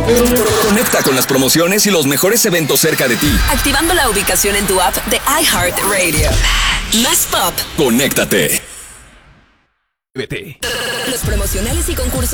Conecta con las promociones y los mejores eventos cerca de ti. Activando la ubicación en tu app de iHeartRadio. Más pop. Conéctate. Los promocionales y concursos